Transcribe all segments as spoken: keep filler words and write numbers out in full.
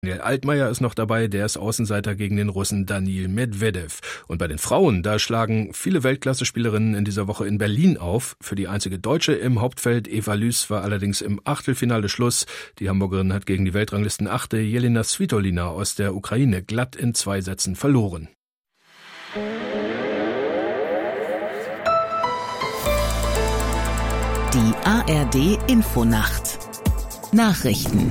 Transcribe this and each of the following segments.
Daniel Altmaier ist noch dabei, der ist Außenseiter gegen den Russen Daniil Medvedev. Und bei den Frauen, da schlagen viele Weltklasse-Spielerinnen in dieser Woche in Berlin auf. Für die einzige Deutsche im Hauptfeld, Eva Lüß, war allerdings im Achtelfinale Schluss. Die Hamburgerin hat gegen die Weltranglistenachte Jelena Svitolina aus der Ukraine glatt in zwei Sätzen verloren. Die A R D-Infonacht. Nachrichten.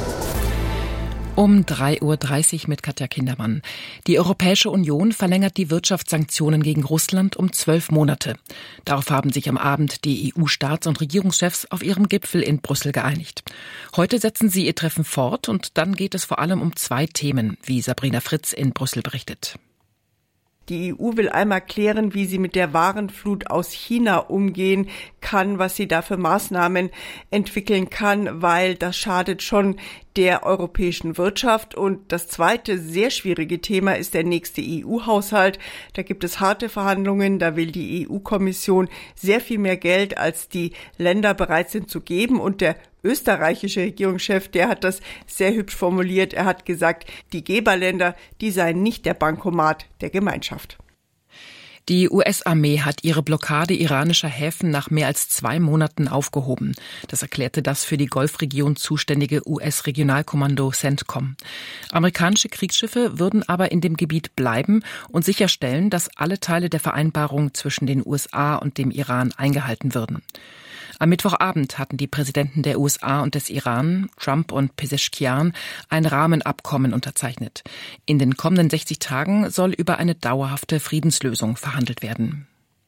Um drei Uhr dreißig mit Katja Kindermann. Die Europäische Union verlängert die Wirtschaftssanktionen gegen Russland um zwölf Monate. Darauf haben sich am Abend die E U-Staats- und Regierungschefs auf ihrem Gipfel in Brüssel geeinigt. Heute setzen sie ihr Treffen fort und dann geht es vor allem um zwei Themen, wie Sabrina Fritz in Brüssel berichtet. Die E U will einmal klären, wie sie mit der Warenflut aus China umgehen kann, was sie da für Maßnahmen entwickeln kann, weil das schadet schon der europäischen Wirtschaft. Und das zweite sehr schwierige Thema ist der nächste E U-Haushalt. Da gibt es harte Verhandlungen, da will die E U-Kommission sehr viel mehr Geld, als die Länder bereit sind zu geben. Und der österreichische Regierungschef, der hat das sehr hübsch formuliert. Er hat gesagt, die Geberländer, die seien nicht der Bankomat der Gemeinschaft. Die U S-Armee hat ihre Blockade iranischer Häfen nach mehr als zwei Monaten aufgehoben. Das erklärte das für die Golfregion zuständige U S-Regionalkommando CENTCOM. Amerikanische Kriegsschiffe würden aber in dem Gebiet bleiben und sicherstellen, dass alle Teile der Vereinbarung zwischen den U S A und dem Iran eingehalten würden. Am Mittwochabend hatten die Präsidenten der U S A und des Iran, Trump und Pezeshkian, ein Rahmenabkommen unterzeichnet. In den kommenden sechzig Tagen soll über eine dauerhafte Friedenslösung verhandelt werden.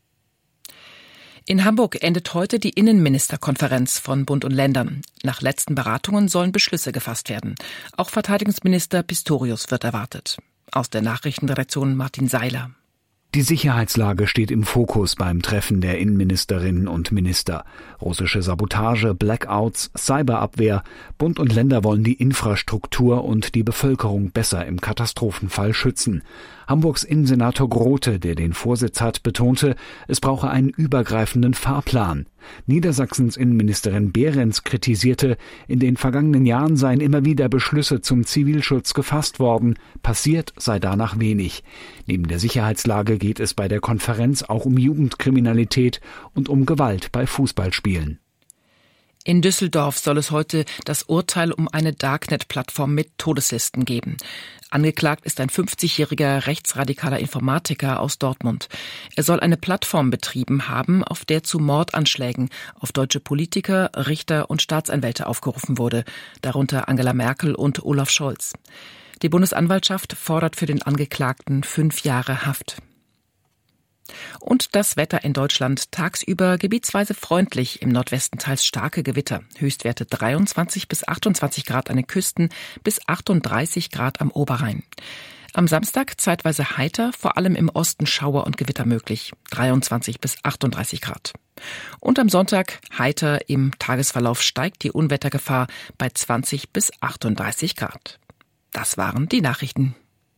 In Hamburg endet heute die Innenministerkonferenz von Bund und Ländern. Nach letzten Beratungen sollen Beschlüsse gefasst werden. Auch Verteidigungsminister Pistorius wird erwartet. Aus der Nachrichtenredaktion Martin Seiler. Die Sicherheitslage steht im Fokus beim Treffen der Innenministerinnen und Minister. Russische Sabotage, Blackouts, Cyberabwehr. Bund und Länder wollen die Infrastruktur und die Bevölkerung besser im Katastrophenfall schützen. Hamburgs Innensenator Grote, der den Vorsitz hat, betonte, es brauche einen übergreifenden Fahrplan. Niedersachsens Innenministerin Behrens kritisierte, in den vergangenen Jahren seien immer wieder Beschlüsse zum Zivilschutz gefasst worden, passiert sei danach wenig. Neben der Sicherheitslage geht es bei der Konferenz auch um Jugendkriminalität und um Gewalt bei Fußballspielen. In Düsseldorf soll es heute das Urteil um eine Darknet-Plattform mit Todeslisten geben. Angeklagt ist ein fünfzigjähriger rechtsradikaler Informatiker aus Dortmund. Er soll eine Plattform betrieben haben, auf der zu Mordanschlägen auf deutsche Politiker, Richter und Staatsanwälte aufgerufen wurde, darunter Angela Merkel und Olaf Scholz. Die Bundesanwaltschaft fordert für den Angeklagten fünf Jahre Haft. Und das Wetter in Deutschland tagsüber gebietsweise freundlich, im Nordwesten teils starke Gewitter. Höchstwerte dreiundzwanzig bis achtundzwanzig Grad an den Küsten, bis achtunddreißig Grad am Oberrhein. Am Samstag zeitweise heiter, vor allem im Osten Schauer und Gewitter möglich, dreiundzwanzig bis achtunddreißig Grad. Und am Sonntag heiter, im Tagesverlauf steigt die Unwettergefahr bei zwanzig bis achtunddreißig Grad. Das waren die Nachrichten.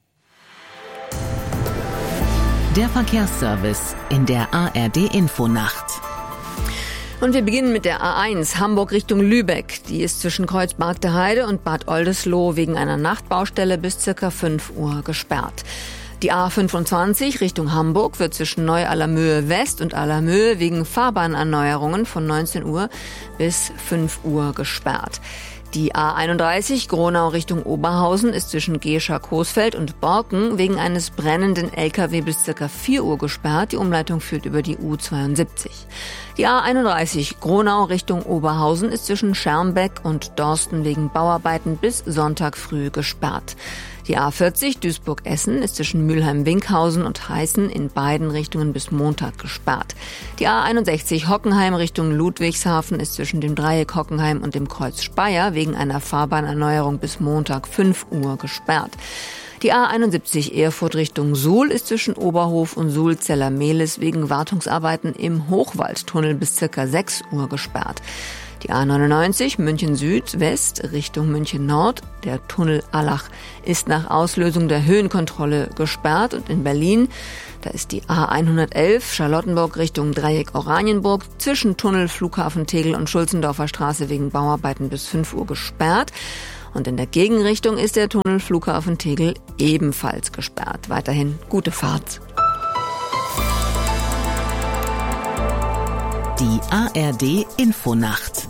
Der Verkehrsservice in der A R D-Infonacht. Und wir beginnen mit der A eins, Hamburg Richtung Lübeck. Die ist zwischen Kreuzberg der Heide und Bad Oldesloe wegen einer Nachtbaustelle bis circa fünf Uhr gesperrt. Die A fünfundzwanzig Richtung Hamburg wird zwischen Neu-Allermöhe West und Allermöhe wegen Fahrbahnerneuerungen von neunzehn Uhr bis fünf Uhr gesperrt. Die A einunddreißig Gronau Richtung Oberhausen ist zwischen Gescher-Coesfeld und Borken wegen eines brennenden L K W bis ca. vier Uhr gesperrt. Die Umleitung führt über die U zweiundsiebzig. Die A einunddreißig Gronau Richtung Oberhausen ist zwischen Schermbeck und Dorsten wegen Bauarbeiten bis Sonntag früh gesperrt. Die A vierzig Duisburg-Essen ist zwischen Mülheim-Winkhausen und Heißen in beiden Richtungen bis Montag gesperrt. Die A einundsechzig Hockenheim Richtung Ludwigshafen ist zwischen dem Dreieck Hockenheim und dem Kreuz Speyer wegen einer Fahrbahnerneuerung bis Montag fünf Uhr gesperrt. Die A einundsiebzig Erfurt Richtung Suhl ist zwischen Oberhof und Suhl-Zellermehlis wegen Wartungsarbeiten im Hochwaldtunnel bis ca. sechs Uhr gesperrt. Die A neunundneunzig München Süd-West Richtung München Nord, der Tunnel Allach, ist nach Auslösung der Höhenkontrolle gesperrt. Und in Berlin, da ist die A hundertelf Charlottenburg Richtung Dreieck Oranienburg zwischen Tunnel Flughafen Tegel und Schulzendorfer Straße wegen Bauarbeiten bis fünf Uhr gesperrt. Und in der Gegenrichtung ist der Tunnel Flughafen Tegel ebenfalls gesperrt. Weiterhin gute Fahrt. Die A R D Infonacht.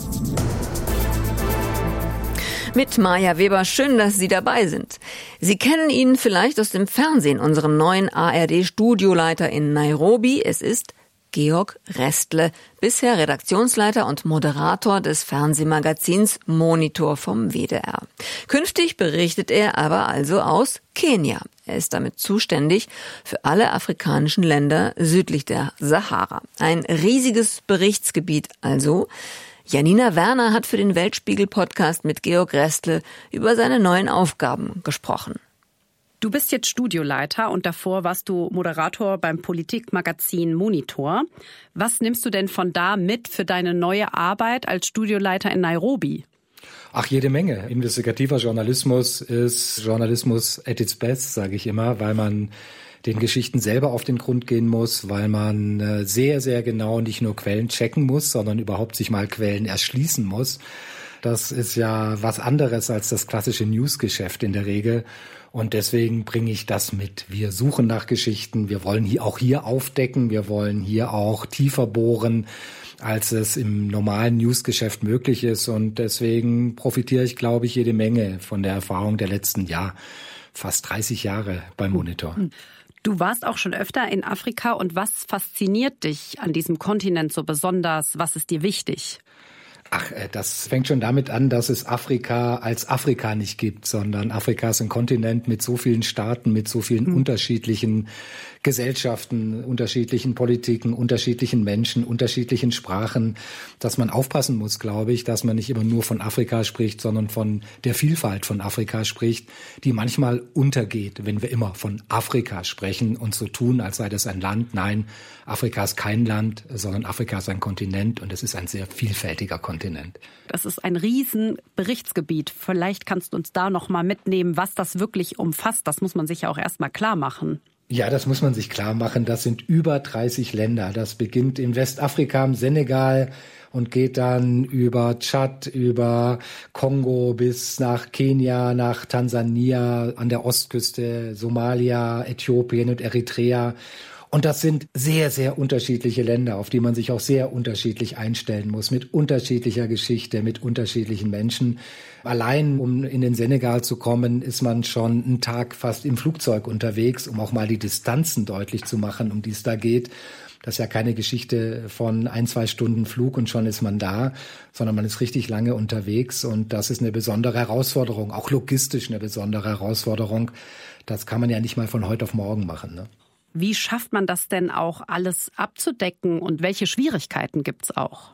Mit Maja Weber, schön, dass Sie dabei sind. Sie kennen ihn vielleicht aus dem Fernsehen, unseren neuen A R D-Studioleiter in Nairobi. Es ist Georg Restle, bisher Redaktionsleiter und Moderator des Fernsehmagazins Monitor vom W D R. Künftig berichtet er aber also aus Kenia. Er ist damit zuständig für alle afrikanischen Länder südlich der Sahara. Ein riesiges Berichtsgebiet also. Janina Werner hat für den Weltspiegel-Podcast mit Georg Restle über seine neuen Aufgaben gesprochen. Du bist jetzt Studioleiter und davor warst du Moderator beim Politikmagazin Monitor. Was nimmst du denn von da mit für deine neue Arbeit als Studioleiter in Nairobi? Ach, jede Menge. Investigativer Journalismus ist Journalismus at its best, sage ich immer, weil man den Geschichten selber auf den Grund gehen muss, weil man sehr, sehr genau nicht nur Quellen checken muss, sondern überhaupt sich mal Quellen erschließen muss. Das ist ja was anderes als das klassische Newsgeschäft in der Regel. Und deswegen bringe ich das mit. Wir suchen nach Geschichten. Wir wollen hier auch hier aufdecken. Wir wollen hier auch tiefer bohren, als es im normalen Newsgeschäft möglich ist. Und deswegen profitiere ich, glaube ich, jede Menge von der Erfahrung der letzten Jahr, fast dreißig Jahre beim Monitor. Du warst auch schon öfter in Afrika. Und was fasziniert dich an diesem Kontinent so besonders? Was ist dir wichtig? Ach, das fängt schon damit an, dass es Afrika als Afrika nicht gibt, sondern Afrika ist ein Kontinent mit so vielen Staaten, mit so vielen mhm. unterschiedlichen Gesellschaften, unterschiedlichen Politiken, unterschiedlichen Menschen, unterschiedlichen Sprachen, dass man aufpassen muss, glaube ich, dass man nicht immer nur von Afrika spricht, sondern von der Vielfalt von Afrika spricht, die manchmal untergeht, wenn wir immer von Afrika sprechen und so tun, als sei das ein Land. Nein, Afrika ist kein Land, sondern Afrika ist ein Kontinent und es ist ein sehr vielfältiger Kontinent. Das ist ein riesen Berichtsgebiet. Vielleicht kannst du uns da noch mal mitnehmen, was das wirklich umfasst. Das muss man sich ja auch erst mal klar machen. Ja, das muss man sich klar machen. Das sind über dreißig Länder. Das beginnt in Westafrika, im Senegal und geht dann über Tschad, über Kongo bis nach Kenia, nach Tansania, an der Ostküste, Somalia, Äthiopien und Eritrea. Und das sind sehr, sehr unterschiedliche Länder, auf die man sich auch sehr unterschiedlich einstellen muss, mit unterschiedlicher Geschichte, mit unterschiedlichen Menschen. Allein, um in den Senegal zu kommen, ist man schon einen Tag fast im Flugzeug unterwegs, um auch mal die Distanzen deutlich zu machen, um die es da geht. Das ist ja keine Geschichte von ein, zwei Stunden Flug und schon ist man da, sondern man ist richtig lange unterwegs. Und das ist eine besondere Herausforderung, auch logistisch eine besondere Herausforderung. Das kann man ja nicht mal von heute auf morgen machen, ne? Wie schafft man das denn auch, alles abzudecken und welche Schwierigkeiten gibt's auch?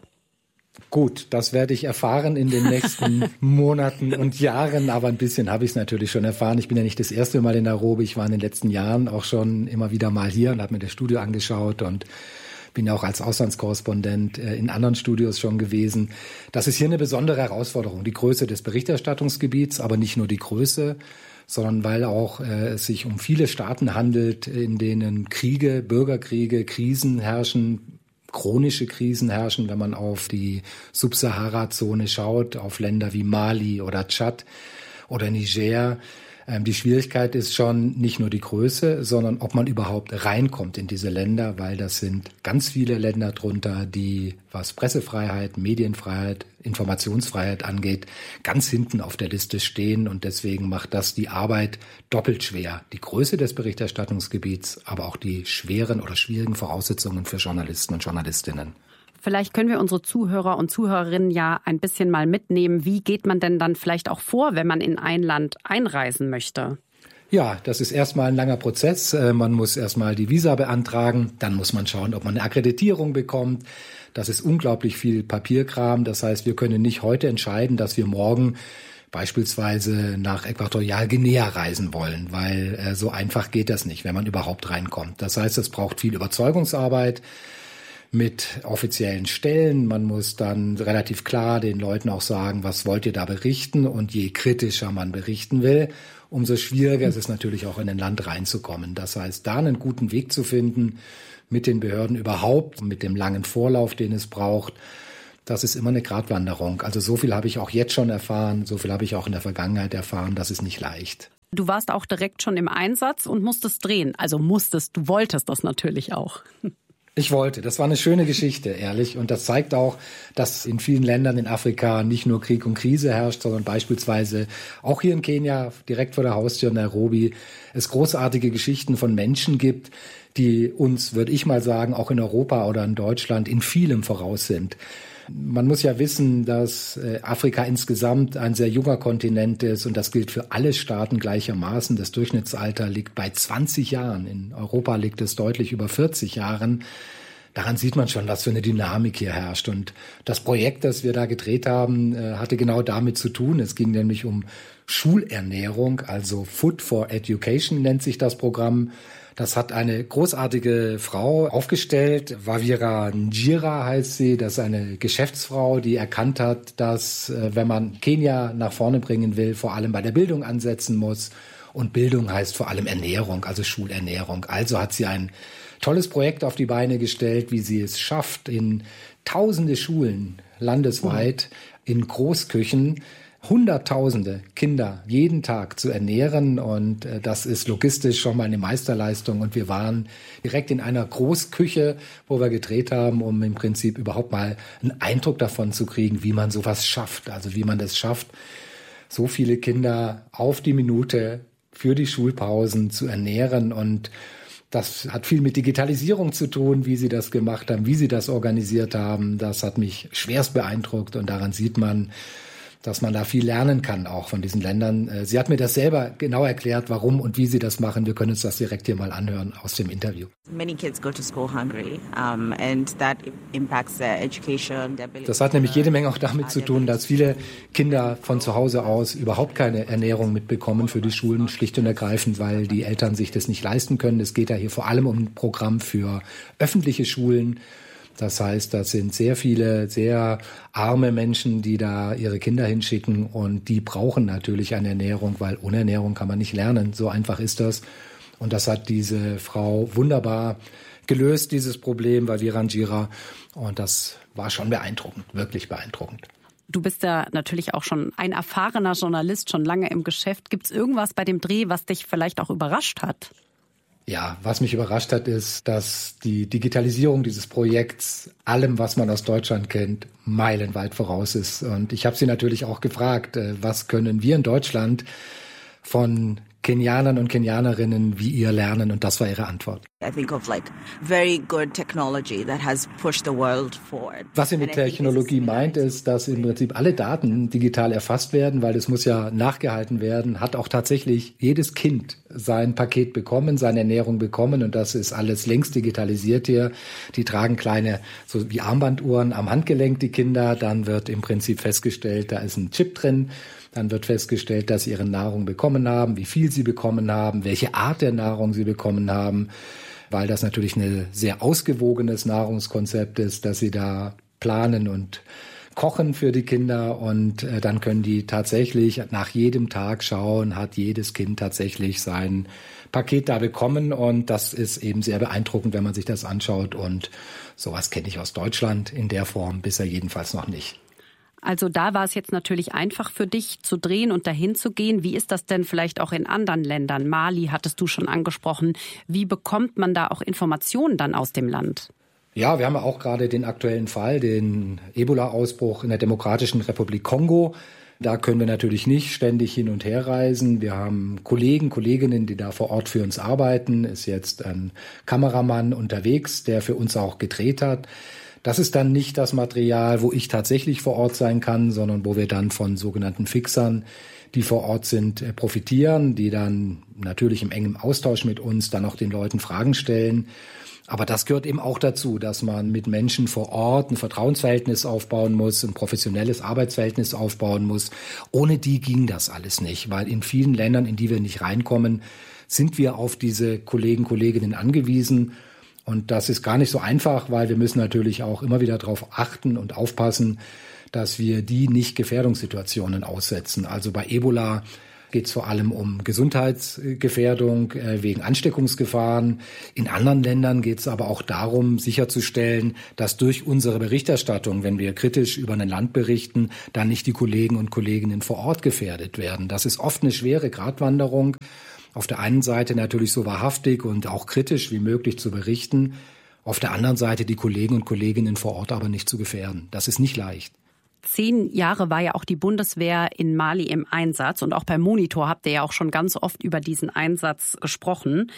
Gut, das werde ich erfahren in den nächsten Monaten und Jahren, aber ein bisschen habe ich es natürlich schon erfahren. Ich bin ja nicht das erste Mal in Nairobi, ich war in den letzten Jahren auch schon immer wieder mal hier und habe mir das Studio angeschaut und bin ja auch als Auslandskorrespondent in anderen Studios schon gewesen. Das ist hier eine besondere Herausforderung, die Größe des Berichterstattungsgebiets, aber nicht nur die Größe, sondern weil auch äh, es sich um viele Staaten handelt, in denen Kriege, Bürgerkriege, Krisen herrschen, chronische Krisen herrschen, wenn man auf die Subsahara-Zone schaut, auf Länder wie Mali oder Tschad oder Niger. Ähm, die Schwierigkeit ist schon nicht nur die Größe, sondern ob man überhaupt reinkommt in diese Länder, weil das sind ganz viele Länder drunter, die, was Pressefreiheit, Medienfreiheit, Informationsfreiheit angeht, ganz hinten auf der Liste stehen und deswegen macht das die Arbeit doppelt schwer. Die Größe des Berichterstattungsgebiets, aber auch die schweren oder schwierigen Voraussetzungen für Journalisten und Journalistinnen. Vielleicht können wir unsere Zuhörer und Zuhörerinnen ja ein bisschen mal mitnehmen. Wie geht man denn dann vielleicht auch vor, wenn man in ein Land einreisen möchte? Ja, das ist erstmal ein langer Prozess. Man muss erstmal die Visa beantragen, dann muss man schauen, ob man eine Akkreditierung bekommt. Das ist unglaublich viel Papierkram. Das heißt, wir können nicht heute entscheiden, dass wir morgen beispielsweise nach Äquatorialguinea reisen wollen, weil äh, so einfach geht das nicht, wenn man überhaupt reinkommt. Das heißt, es braucht viel Überzeugungsarbeit mit offiziellen Stellen. Man muss dann relativ klar den Leuten auch sagen, was wollt ihr da berichten? Und je kritischer man berichten will, umso schwieriger ist es natürlich auch in ein Land reinzukommen. Das heißt, da einen guten Weg zu finden, mit den Behörden überhaupt, mit dem langen Vorlauf, den es braucht, das ist immer eine Gratwanderung. Also so viel habe ich auch jetzt schon erfahren, so viel habe ich auch in der Vergangenheit erfahren, das ist nicht leicht. Du warst auch direkt schon im Einsatz und musstest drehen. Also musstest, du wolltest das natürlich auch. Ich wollte. Das war eine schöne Geschichte, ehrlich. Und das zeigt auch, dass in vielen Ländern in Afrika nicht nur Krieg und Krise herrscht, sondern beispielsweise auch hier in Kenia, direkt vor der Haustür in Nairobi, es großartige Geschichten von Menschen gibt, die uns, würde ich mal sagen, auch in Europa oder in Deutschland in vielem voraus sind. Man muss ja wissen, dass Afrika insgesamt ein sehr junger Kontinent ist und das gilt für alle Staaten gleichermaßen. Das Durchschnittsalter liegt bei zwanzig Jahren. In Europa liegt es deutlich über vierzig Jahren. Daran sieht man schon, was für eine Dynamik hier herrscht. Und das Projekt, das wir da gedreht haben, hatte genau damit zu tun. Es ging nämlich um Schulernährung, also Food for Education nennt sich das Programm. Das hat eine großartige Frau aufgestellt. Wawira Njira heißt sie. Das ist eine Geschäftsfrau, die erkannt hat, dass, wenn man Kenia nach vorne bringen will, vor allem bei der Bildung ansetzen muss. Und Bildung heißt vor allem Ernährung, also Schulernährung. Also hat sie ein tolles Projekt auf die Beine gestellt, wie sie es schafft, in tausende Schulen landesweit, in Großküchen, Hunderttausende Kinder jeden Tag zu ernähren und äh, das ist logistisch schon mal eine Meisterleistung und wir waren direkt in einer Großküche, wo wir gedreht haben, um im Prinzip überhaupt mal einen Eindruck davon zu kriegen, wie man sowas schafft, also wie man das schafft, so viele Kinder auf die Minute für die Schulpausen zu ernähren und das hat viel mit Digitalisierung zu tun, wie sie das gemacht haben, wie sie das organisiert haben. Das hat mich schwerst beeindruckt und daran sieht man, dass man da viel lernen kann, auch von diesen Ländern. Sie hat mir das selber genau erklärt, warum und wie sie das machen. Wir können uns das direkt hier mal anhören aus dem Interview. Many kids go to school hungry, um, and that impacts their education. Das hat nämlich jede Menge auch damit zu tun, dass viele Kinder von zu Hause aus überhaupt keine Ernährung mitbekommen für die Schulen, schlicht und ergreifend, weil die Eltern sich das nicht leisten können. Es geht ja hier vor allem um ein Programm für öffentliche Schulen. Das heißt, das sind sehr viele, sehr arme Menschen, die da ihre Kinder hinschicken und die brauchen natürlich eine Ernährung, weil ohne Ernährung kann man nicht lernen. So einfach ist das. Und das hat diese Frau wunderbar gelöst, dieses Problem, Wawira Njira. Und das war schon beeindruckend, wirklich beeindruckend. Du bist ja natürlich auch schon ein erfahrener Journalist, schon lange im Geschäft. Gibt es irgendwas bei dem Dreh, was dich vielleicht auch überrascht hat? Ja, was mich überrascht hat, ist, dass die Digitalisierung dieses Projekts allem, was man aus Deutschland kennt, meilenweit voraus ist. Und ich habe sie natürlich auch gefragt, was können wir in Deutschland von Kenianern und Kenianerinnen wie ihr lernen? Und das war ihre Antwort. I think of like very good technology that has pushed the world forward. Was sie mit Technologie meint, ist, dass im Prinzip alle Daten digital erfasst werden, weil es muss ja nachgehalten werden. Hat auch tatsächlich jedes Kind sein Paket bekommen, seine Ernährung bekommen und das ist alles längst digitalisiert hier. Die tragen kleine, so wie Armbanduhren am Handgelenk, die Kinder. Dann wird im Prinzip festgestellt, da ist ein Chip drin. Dann wird festgestellt, dass sie ihre Nahrung bekommen haben, wie viel sie bekommen haben, welche Art der Nahrung sie bekommen haben, weil das natürlich ein sehr ausgewogenes Nahrungskonzept ist, dass sie da planen und kochen für die Kinder und äh, dann können die tatsächlich nach jedem Tag schauen, hat jedes Kind tatsächlich sein Paket da bekommen und das ist eben sehr beeindruckend, wenn man sich das anschaut und sowas kenne ich aus Deutschland in der Form bisher jedenfalls noch nicht. Also da war es jetzt natürlich einfach für dich zu drehen und dahin zu gehen. Wie ist das denn vielleicht auch in anderen Ländern? Mali hattest du schon angesprochen. Wie bekommt man da auch Informationen dann aus dem Land? Ja, wir haben auch gerade den aktuellen Fall, den Ebola-Ausbruch in der Demokratischen Republik Kongo. Da können wir natürlich nicht ständig hin und her reisen. Wir haben Kollegen, Kolleginnen, die da vor Ort für uns arbeiten. Ist jetzt ein Kameramann unterwegs, der für uns auch gedreht hat. Das ist dann nicht das Material, wo ich tatsächlich vor Ort sein kann, sondern wo wir dann von sogenannten Fixern, die vor Ort sind, profitieren, die dann natürlich im engen Austausch mit uns dann auch den Leuten Fragen stellen. Aber das gehört eben auch dazu, dass man mit Menschen vor Ort ein Vertrauensverhältnis aufbauen muss, ein professionelles Arbeitsverhältnis aufbauen muss. Ohne die ging das alles nicht, weil in vielen Ländern, in die wir nicht reinkommen, sind wir auf diese Kollegen, Kolleginnen angewiesen. Und das ist gar nicht so einfach, weil wir müssen natürlich auch immer wieder darauf achten und aufpassen, dass wir die nicht Gefährdungssituationen aussetzen. Also bei Ebola geht es vor allem um Gesundheitsgefährdung äh, wegen Ansteckungsgefahren. In anderen Ländern geht es aber auch darum, sicherzustellen, dass durch unsere Berichterstattung, wenn wir kritisch über ein Land berichten, dann nicht die Kollegen und Kolleginnen vor Ort gefährdet werden. Das ist oft eine schwere Gratwanderung. Auf der einen Seite natürlich so wahrhaftig und auch kritisch wie möglich zu berichten. Auf der anderen Seite die Kollegen und Kolleginnen vor Ort aber nicht zu gefährden. Das ist nicht leicht. Zehn Jahre war ja auch die Bundeswehr in Mali im Einsatz. Und auch beim Monitor habt ihr ja auch schon ganz oft über diesen Einsatz gesprochen.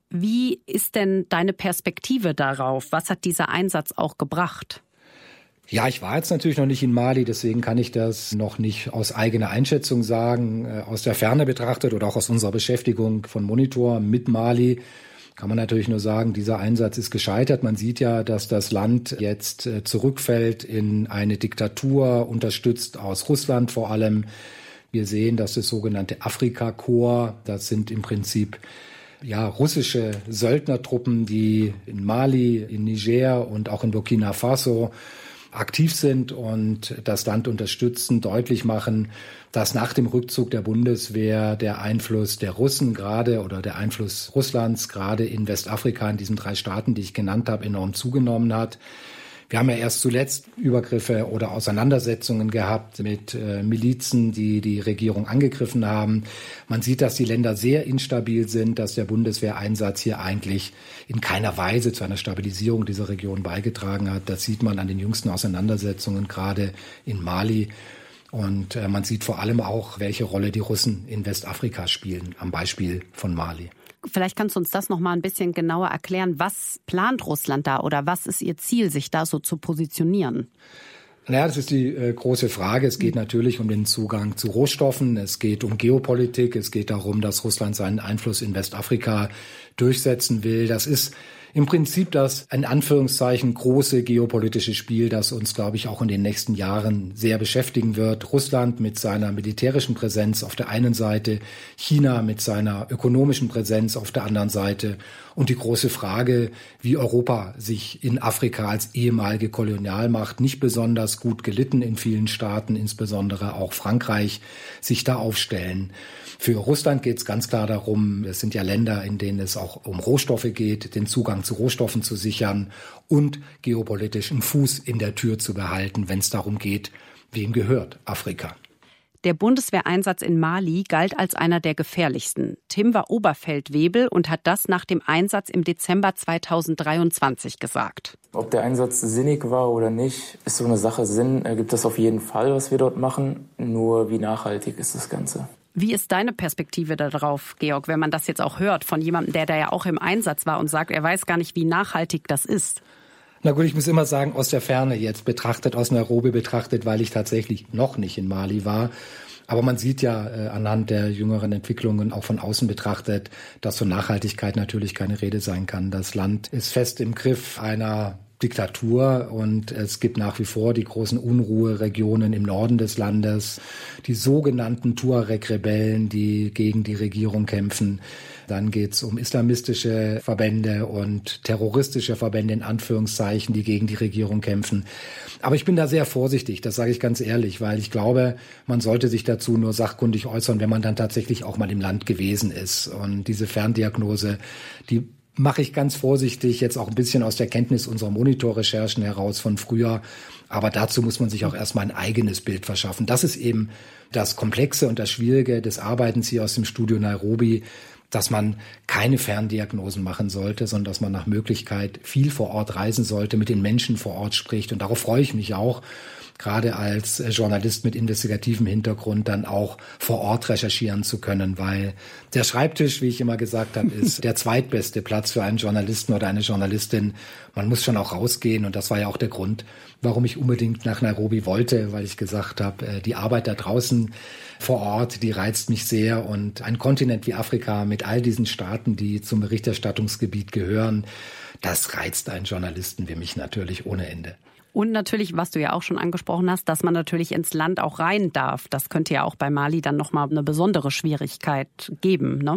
Wie ist denn deine Perspektive darauf? Was hat dieser Einsatz auch gebracht? Ja, ich war jetzt natürlich noch nicht in Mali, deswegen kann ich das noch nicht aus eigener Einschätzung sagen. Aus der Ferne betrachtet oder auch aus unserer Beschäftigung von Monitor mit Mali kann man natürlich nur sagen, dieser Einsatz ist gescheitert. Man sieht ja, dass das Land jetzt zurückfällt in eine Diktatur, unterstützt aus Russland vor allem. Wir sehen, dass das sogenannte Afrika-Korps, das sind im Prinzip ja russische Söldnertruppen, die in Mali, in Niger und auch in Burkina Faso aktiv sind und das Land unterstützen, deutlich machen, dass nach dem Rückzug der Bundeswehr der Einfluss der Russen gerade oder der Einfluss Russlands gerade in Westafrika, in diesen drei Staaten, die ich genannt habe, enorm zugenommen hat. Wir haben ja erst zuletzt Übergriffe oder Auseinandersetzungen gehabt mit äh, Milizen, die die Regierung angegriffen haben. Man sieht, dass die Länder sehr instabil sind, dass der Bundeswehreinsatz hier eigentlich in keiner Weise zu einer Stabilisierung dieser Region beigetragen hat. Das sieht man an den jüngsten Auseinandersetzungen, gerade in Mali. Und äh, man sieht vor allem auch, welche Rolle die Russen in Westafrika spielen, am Beispiel von Mali. Vielleicht kannst du uns das noch mal ein bisschen genauer erklären. Was plant Russland da oder was ist ihr Ziel, sich da so zu positionieren? Naja, das ist die äh, große Frage. Es geht natürlich um den Zugang zu Rohstoffen. Es geht um Geopolitik. Es geht darum, dass Russland seinen Einfluss in Westafrika durchsetzen will. Das ist im Prinzip das, in Anführungszeichen, große geopolitische Spiel, das uns, glaube ich, auch in den nächsten Jahren sehr beschäftigen wird. Russland mit seiner militärischen Präsenz auf der einen Seite, China mit seiner ökonomischen Präsenz auf der anderen Seite und die große Frage, wie Europa sich in Afrika als ehemalige Kolonialmacht, nicht besonders gut gelitten in vielen Staaten, insbesondere auch Frankreich, sich da aufstellen. Für Russland geht es ganz klar darum, es sind ja Länder, in denen es auch um Rohstoffe geht, den Zugang zu Rohstoffen zu sichern und geopolitisch einen Fuß in der Tür zu behalten, wenn es darum geht, wem gehört Afrika. Der Bundeswehreinsatz in Mali galt als einer der gefährlichsten. Tim war Oberfeldwebel und hat das nach dem Einsatz im Dezember zweitausenddreiundzwanzig gesagt. Ob der Einsatz sinnig war oder nicht, ist so eine Sache. Sinn ergibt das auf jeden Fall, was wir dort machen. Nur wie nachhaltig ist das Ganze? Wie ist deine Perspektive darauf, Georg, wenn man das jetzt auch hört von jemandem, der da ja auch im Einsatz war und sagt, er weiß gar nicht, wie nachhaltig das ist? Na gut, ich muss immer sagen, aus der Ferne jetzt betrachtet, aus Nairobi betrachtet, weil ich tatsächlich noch nicht in Mali war. Aber man sieht ja äh, anhand der jüngeren Entwicklungen auch von außen betrachtet, dass von Nachhaltigkeit natürlich keine Rede sein kann. Das Land ist fest im Griff einer Diktatur und es gibt nach wie vor die großen Unruheregionen im Norden des Landes, die sogenannten Tuareg-Rebellen, die gegen die Regierung kämpfen. Dann geht's um islamistische Verbände und terroristische Verbände in Anführungszeichen, die gegen die Regierung kämpfen. Aber ich bin da sehr vorsichtig, das sage ich ganz ehrlich, weil ich glaube, man sollte sich dazu nur sachkundig äußern, wenn man dann tatsächlich auch mal im Land gewesen ist. Und diese Ferndiagnose, die mache ich ganz vorsichtig, jetzt auch ein bisschen aus der Kenntnis unserer Monitorrecherchen heraus von früher. Aber dazu muss man sich auch erstmal ein eigenes Bild verschaffen. Das ist eben das Komplexe und das Schwierige des Arbeitens hier aus dem Studio Nairobi, dass man keine Ferndiagnosen machen sollte, sondern dass man nach Möglichkeit viel vor Ort reisen sollte, mit den Menschen vor Ort spricht. Und darauf freue ich mich auch, gerade als Journalist mit investigativem Hintergrund dann auch vor Ort recherchieren zu können, weil der Schreibtisch, wie ich immer gesagt habe, ist der zweitbeste Platz für einen Journalisten oder eine Journalistin. Man muss schon auch rausgehen und das war ja auch der Grund, warum ich unbedingt nach Nairobi wollte, weil ich gesagt habe, die Arbeit da draußen vor Ort, die reizt mich sehr und ein Kontinent wie Afrika mit all diesen Staaten, die zum Berichterstattungsgebiet gehören, das reizt einen Journalisten wie mich natürlich ohne Ende. Und natürlich, was du ja auch schon angesprochen hast, dass man natürlich ins Land auch rein darf. Das könnte ja auch bei Mali dann nochmal eine besondere Schwierigkeit geben, ne?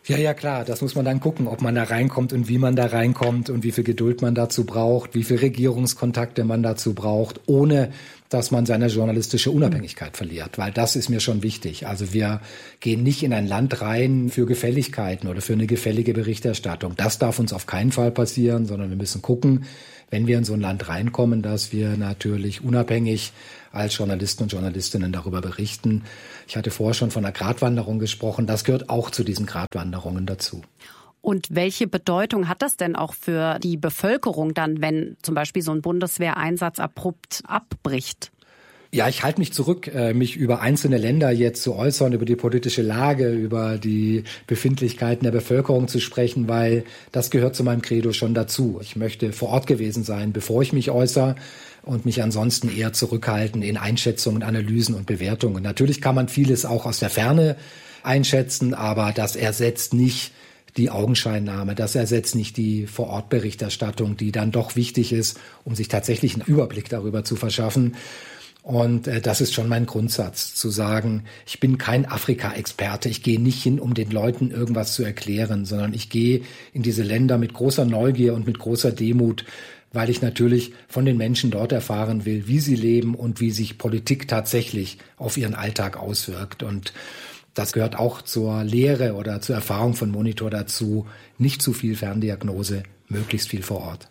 Ja, ja, klar. Das muss man dann gucken, ob man da reinkommt und wie man da reinkommt und wie viel Geduld man dazu braucht, wie viel Regierungskontakte man dazu braucht, ohne dass man seine journalistische Unabhängigkeit verliert. Weil das ist mir schon wichtig. Also wir gehen nicht in ein Land rein für Gefälligkeiten oder für eine gefällige Berichterstattung. Das darf uns auf keinen Fall passieren, sondern wir müssen gucken, wenn wir in so ein Land reinkommen, dass wir natürlich unabhängig als Journalisten und Journalistinnen darüber berichten. Ich hatte vorher schon von einer Gratwanderung gesprochen. Das gehört auch zu diesen Gratwanderungen dazu. Und welche Bedeutung hat das denn auch für die Bevölkerung dann, wenn zum Beispiel so ein Bundeswehreinsatz abrupt abbricht? Ja, ich halte mich zurück, mich über einzelne Länder jetzt zu äußern, über die politische Lage, über die Befindlichkeiten der Bevölkerung zu sprechen, weil das gehört zu meinem Credo schon dazu. Ich möchte vor Ort gewesen sein, bevor ich mich äußere, und mich ansonsten eher zurückhalten in Einschätzungen, Analysen und Bewertungen. Natürlich kann man vieles auch aus der Ferne einschätzen, aber das ersetzt nicht die Augenscheinnahme, das ersetzt nicht die Vor-Ort-Berichterstattung, die dann doch wichtig ist, um sich tatsächlich einen Überblick darüber zu verschaffen. Und äh, das ist schon mein Grundsatz, zu sagen, ich bin kein Afrika-Experte, ich gehe nicht hin, um den Leuten irgendwas zu erklären, sondern ich gehe in diese Länder mit großer Neugier und mit großer Demut, weil ich natürlich von den Menschen dort erfahren will, wie sie leben und wie sich Politik tatsächlich auf ihren Alltag auswirkt. Und das gehört auch zur Lehre oder zur Erfahrung von Monitor dazu, nicht zu viel Ferndiagnose, möglichst viel vor Ort.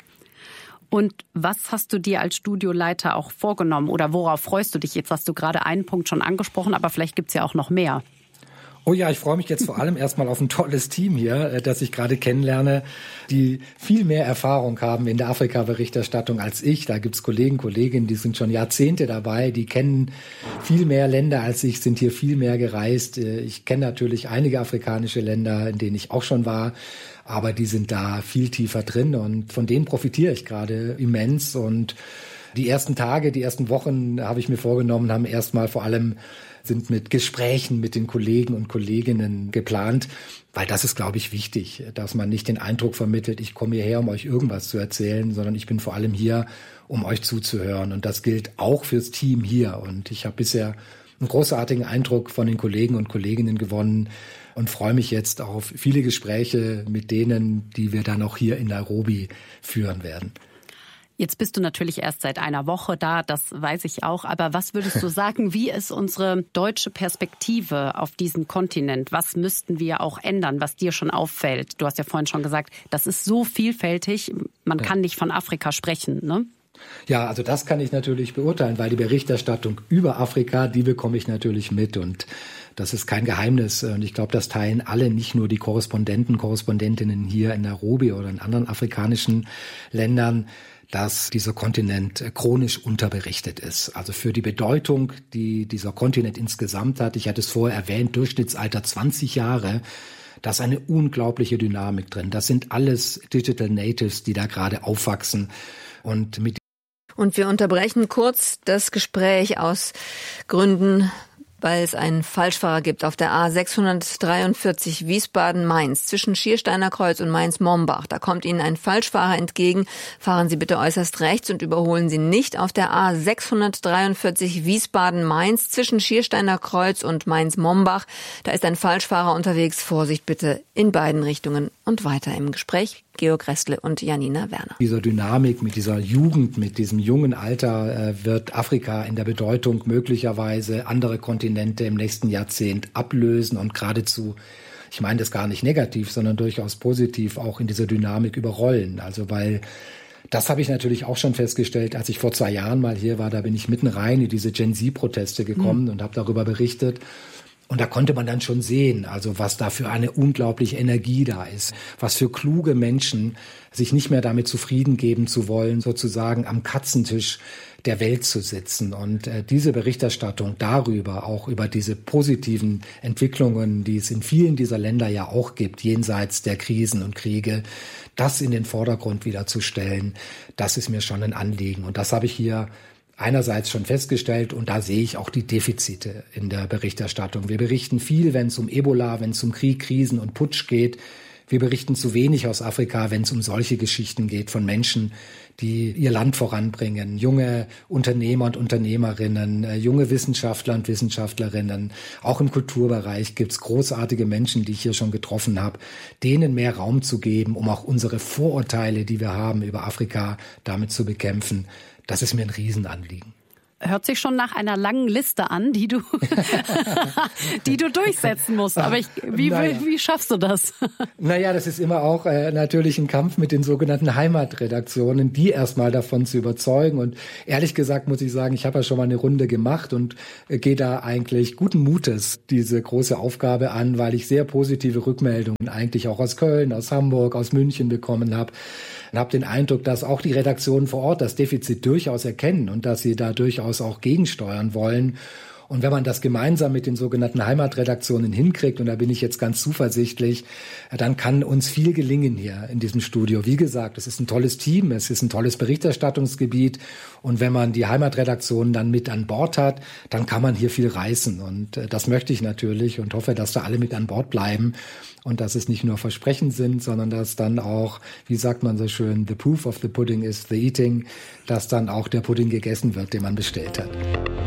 Und was hast du dir als Studioleiter auch vorgenommen oder worauf freust du dich? Jetzt hast du gerade einen Punkt schon angesprochen, aber vielleicht gibt's ja auch noch mehr. Oh ja, ich freue mich jetzt vor allem erstmal auf ein tolles Team hier, das ich gerade kennenlerne, die viel mehr Erfahrung haben in der Afrika-Berichterstattung als ich. Da gibt's Kollegen, Kolleginnen, die sind schon Jahrzehnte dabei, die kennen viel mehr Länder als ich, sind hier viel mehr gereist. Ich kenne natürlich einige afrikanische Länder, in denen ich auch schon war, aber die sind da viel tiefer drin und von denen profitiere ich gerade immens. Und die ersten Tage, die ersten Wochen habe ich mir vorgenommen, haben erstmal vor allem sind mit Gesprächen mit den Kollegen und Kolleginnen geplant, weil das ist, glaube ich, wichtig, dass man nicht den Eindruck vermittelt, ich komme hierher, um euch irgendwas zu erzählen, sondern ich bin vor allem hier, um euch zuzuhören. Und das gilt auch fürs Team hier. Und ich habe bisher einen großartigen Eindruck von den Kollegen und Kolleginnen gewonnen und freue mich jetzt auf viele Gespräche mit denen, die wir dann auch hier in Nairobi führen werden. Jetzt bist du natürlich erst seit einer Woche da, das weiß ich auch. Aber was würdest du sagen, wie ist unsere deutsche Perspektive auf diesen Kontinent? Was müssten wir auch ändern, was dir schon auffällt? Du hast ja vorhin schon gesagt, das ist so vielfältig, man ja. kann nicht von Afrika sprechen, ne? Ja, also das kann ich natürlich beurteilen, weil die Berichterstattung über Afrika, die bekomme ich natürlich mit und das ist kein Geheimnis. Und ich glaube, das teilen alle, nicht nur die Korrespondenten, Korrespondentinnen hier in Nairobi oder in anderen afrikanischen Ländern, dass dieser Kontinent chronisch unterberichtet ist. Also für die Bedeutung, die dieser Kontinent insgesamt hat, ich hatte es vorher erwähnt, Durchschnittsalter zwanzig Jahre, da ist eine unglaubliche Dynamik drin. Das sind alles Digital Natives, die da gerade aufwachsen. Und mit Und wir unterbrechen kurz das Gespräch aus Gründen, weil es einen Falschfahrer gibt auf der A sechshundertdreiundvierzig Wiesbaden-Mainz zwischen Schiersteiner Kreuz und Mainz-Mombach. Da kommt Ihnen ein Falschfahrer entgegen. Fahren Sie bitte äußerst rechts und überholen Sie nicht auf der A sechshundertdreiundvierzig Wiesbaden-Mainz zwischen Schiersteiner Kreuz und Mainz-Mombach. Da ist ein Falschfahrer unterwegs. Vorsicht bitte in beiden Richtungen. Und weiter im Gespräch Georg Restle und Janina Werner. Dieser Dynamik, mit dieser Jugend, mit diesem jungen Alter äh, wird Afrika in der Bedeutung möglicherweise andere Kontinente im nächsten Jahrzehnt ablösen und geradezu, ich meine das gar nicht negativ, sondern durchaus positiv auch in dieser Dynamik überrollen. Also weil das habe ich natürlich auch schon festgestellt, als ich vor zwei Jahren mal hier war, da bin ich mitten rein in diese Gen-Z-Proteste gekommen mhm. und habe darüber berichtet. Und da konnte man dann schon sehen, also was da für eine unglaubliche Energie da ist, was für kluge Menschen sich nicht mehr damit zufrieden geben zu wollen, sozusagen am Katzentisch der Welt zu sitzen. Und äh, diese Berichterstattung darüber, auch über diese positiven Entwicklungen, die es in vielen dieser Länder ja auch gibt, jenseits der Krisen und Kriege, das in den Vordergrund wieder zu stellen, das ist mir schon ein Anliegen. Und das habe ich hier einerseits schon festgestellt und da sehe ich auch die Defizite in der Berichterstattung. Wir berichten viel, wenn es um Ebola, wenn es um Krieg, Krisen und Putsch geht. Wir berichten zu wenig aus Afrika, wenn es um solche Geschichten geht von Menschen, die ihr Land voranbringen. Junge Unternehmer und Unternehmerinnen, junge Wissenschaftler und Wissenschaftlerinnen. Auch im Kulturbereich gibt es großartige Menschen, die ich hier schon getroffen habe, denen mehr Raum zu geben, um auch unsere Vorurteile, die wir haben über Afrika, damit zu bekämpfen. Das ist mir ein Riesenanliegen. Hört sich schon nach einer langen Liste an, die du, die du durchsetzen musst. Aber ich, wie, naja. wie, wie schaffst du das? Naja, das ist immer auch äh, natürlich ein Kampf mit den sogenannten Heimatredaktionen, die erstmal davon zu überzeugen. Und ehrlich gesagt muss ich sagen, ich habe ja schon mal eine Runde gemacht und äh, gehe da eigentlich guten Mutes diese große Aufgabe an, weil ich sehr positive Rückmeldungen eigentlich auch aus Köln, aus Hamburg, aus München bekommen habe. Und habe den Eindruck, dass auch die Redaktionen vor Ort das Defizit durchaus erkennen und dass sie da durchaus auch gegensteuern wollen. Und wenn man das gemeinsam mit den sogenannten Heimatredaktionen hinkriegt, und da bin ich jetzt ganz zuversichtlich, dann kann uns viel gelingen hier in diesem Studio. Wie gesagt, es ist ein tolles Team, es ist ein tolles Berichterstattungsgebiet. Und wenn man die Heimatredaktionen dann mit an Bord hat, dann kann man hier viel reißen. Und das möchte ich natürlich und hoffe, dass da alle mit an Bord bleiben. Und dass es nicht nur Versprechen sind, sondern dass dann auch, wie sagt man so schön, the proof of the pudding is the eating, dass dann auch der Pudding gegessen wird, den man bestellt hat.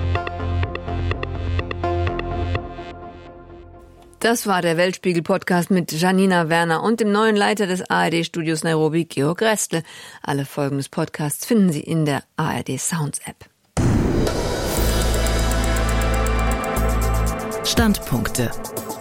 Das war der Weltspiegel-Podcast mit Janina Werner und dem neuen Leiter des A R D-Studios Nairobi, Georg Restle. Alle Folgen des Podcasts finden Sie in der A R D Sounds App. Standpunkte.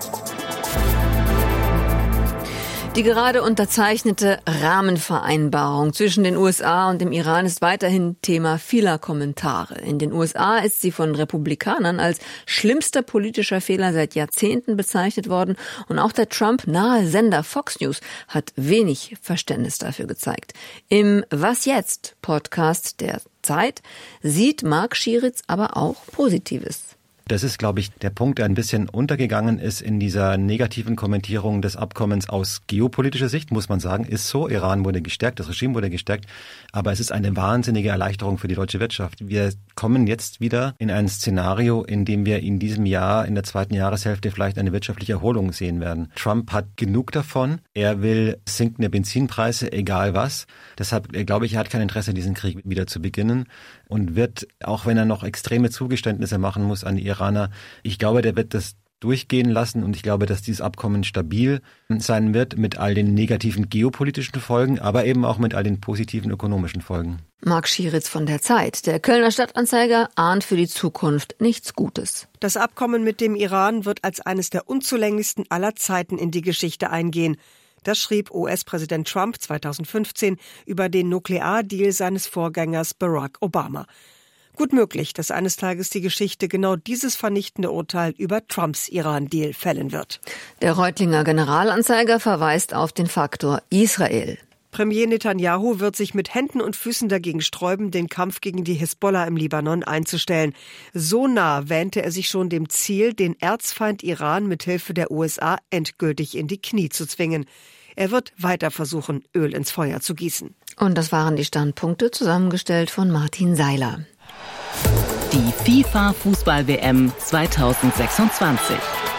Die gerade unterzeichnete Rahmenvereinbarung zwischen den U S A und dem Iran ist weiterhin Thema vieler Kommentare. In den U S A ist sie von Republikanern als schlimmster politischer Fehler seit Jahrzehnten bezeichnet worden. Und auch der Trump-nahe Sender Fox News hat wenig Verständnis dafür gezeigt. Im Was jetzt? Podcast der Zeit sieht Marc Schieritz aber auch Positives. Das ist, glaube ich, der Punkt, der ein bisschen untergegangen ist in dieser negativen Kommentierung des Abkommens aus geopolitischer Sicht, muss man sagen, ist so. Iran wurde gestärkt, das Regime wurde gestärkt, aber es ist eine wahnsinnige Erleichterung für die deutsche Wirtschaft. Wir kommen jetzt wieder in ein Szenario, in dem wir in diesem Jahr, in der zweiten Jahreshälfte vielleicht eine wirtschaftliche Erholung sehen werden. Trump hat genug davon. Er will sinkende Benzinpreise, egal was. Deshalb glaube ich, er hat kein Interesse, diesen Krieg wieder zu beginnen und wird, auch wenn er noch extreme Zugeständnisse machen muss an die Iraner, ich glaube, der wird das durchgehen lassen und ich glaube, dass dieses Abkommen stabil sein wird mit all den negativen geopolitischen Folgen, aber eben auch mit all den positiven ökonomischen Folgen. Marc Schieritz von der Zeit. Der Kölner Stadtanzeiger ahnt für die Zukunft nichts Gutes. Das Abkommen mit dem Iran wird als eines der unzulänglichsten aller Zeiten in die Geschichte eingehen. Das schrieb U S-Präsident Trump zweitausendfünfzehn über den Nukleardeal seines Vorgängers Barack Obama. Gut möglich, dass eines Tages die Geschichte genau dieses vernichtende Urteil über Trumps Iran-Deal fällen wird. Der Reutlinger Generalanzeiger verweist auf den Faktor Israel. Premier Netanyahu wird sich mit Händen und Füßen dagegen sträuben, den Kampf gegen die Hisbollah im Libanon einzustellen. So nah wähnte er sich schon dem Ziel, den Erzfeind Iran mithilfe der U S A endgültig in die Knie zu zwingen. Er wird weiter versuchen, Öl ins Feuer zu gießen. Und das waren die Standpunkte, zusammengestellt von Martin Seiler. Die FIFA-Fußball-W M zweitausendsechsundzwanzig.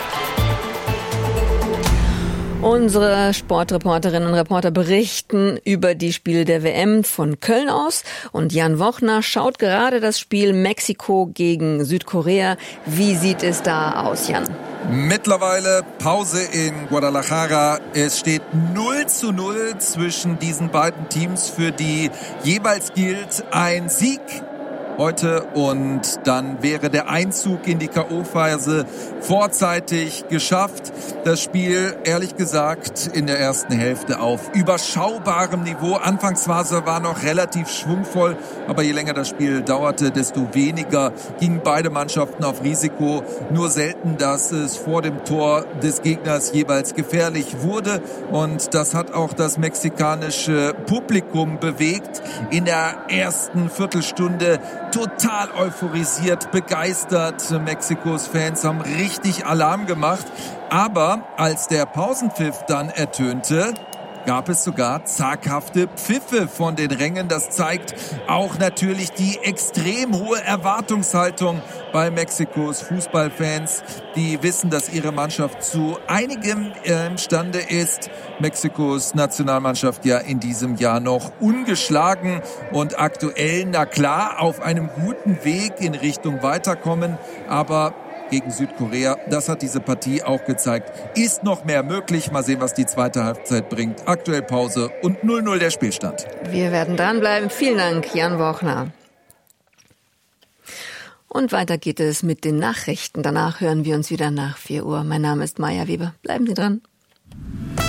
Unsere Sportreporterinnen und Reporter berichten über die Spiele der W M von Köln aus. Und Jan Wochner schaut gerade das Spiel Mexiko gegen Südkorea. Wie sieht es da aus, Jan? Mittlerweile Pause in Guadalajara. Es steht null zu null zwischen diesen beiden Teams, für die jeweils gilt ein Sieg heute und dann wäre der Einzug in die K O-Phase vorzeitig geschafft. Das Spiel, ehrlich gesagt, in der ersten Hälfte auf überschaubarem Niveau. Anfangsphase war noch relativ schwungvoll, aber je länger das Spiel dauerte, desto weniger gingen beide Mannschaften auf Risiko. Nur selten, dass es vor dem Tor des Gegners jeweils gefährlich wurde und das hat auch das mexikanische Publikum bewegt. In der ersten Viertelstunde total euphorisiert, begeistert. Mexikos Fans haben richtig Alarm gemacht. Aber als der Pausenpfiff dann ertönte, gab es sogar zaghafte Pfiffe von den Rängen. Das zeigt auch natürlich die extrem hohe Erwartungshaltung bei Mexikos Fußballfans, die wissen, dass ihre Mannschaft zu einigem äh, imstande ist. Mexikos Nationalmannschaft ja in diesem Jahr noch ungeschlagen und aktuell, na klar, auf einem guten Weg in Richtung Weiterkommen, aber gegen Südkorea, das hat diese Partie auch gezeigt, ist noch mehr möglich. Mal sehen, was die zweite Halbzeit bringt. Aktuell Pause und null null der Spielstand. Wir werden dranbleiben. Vielen Dank, Jan Wochner. Und weiter geht es mit den Nachrichten. Danach hören wir uns wieder nach vier Uhr. Mein Name ist Maja Weber. Bleiben Sie dran.